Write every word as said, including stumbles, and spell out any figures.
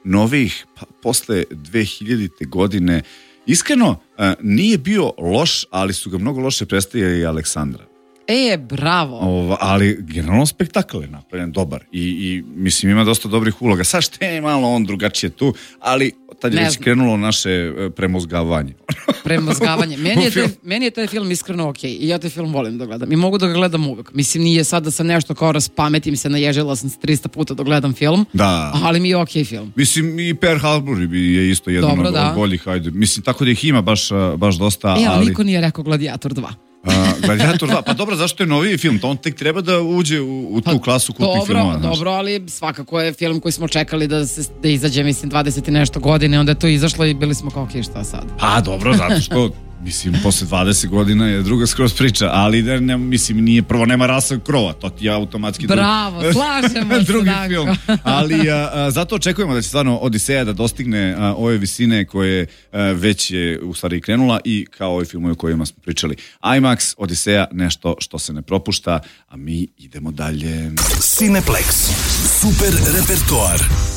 novih, pa, posle dve hiljadite godine, iskreno, uh, nije bio loš, ali su ga mnogo loše predstavili i Aleksandra. E, bravo. Ova, ali generalno spektakl je napravljen dobar i, i mislim ima dosta dobrih uloga. Sad što je malo on drugačije tu, ali tad je Ne već znam. krenulo naše premozgavanje. Premozgavanje. Meni je, taj, meni je taj film iskreno okej i ja taj film volim da gledam i mogu da ga gledam uvek. Mislim, nije sad da sam nešto kao raspametim se, naježila sam se trista puta da gledam film, Da. ali mi je okej film. Mislim i Pearl Harbor je isto jedan Dobro, od, da. od boljih, ajde. Mislim, tako da ih ima baš, baš dosta, E, ali ali... niko nije rekao Gladiator dva. A, Gladiator dva, pa dobro, zašto je noviji film? To on tek treba da uđe u, u tu Pa, klasu kultnih dobro, filmova. znaš. dobro, ali svakako je film koji smo čekali da, se, da izađe, mislim, dvadeset i nešto godine, onda je to izašlo i bili smo kao, okej, šta sad? Pa dobro, zato što mislim, posle dvadeset godina je druga skroz priča, ali ne, ne, mislim, nije, prvo nema Russell Crowe, to ti je automatski Bravo, drugi, slažemo se, drugi Danko. film. Ali a, a, zato očekujemo da će stvarno Odiseja da dostigne a, ove visine koje a, već je u stvari krenula i kao ovi filmovi o kojima smo pričali. IMAX, Odiseja, nešto što se ne propušta, a mi idemo dalje. Cineplex. Super repertoar.